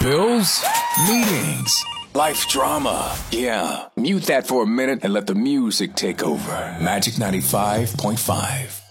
Bills, meetings, life drama. Yeah, mute that for a minute and let the music take over. Magic 95.5.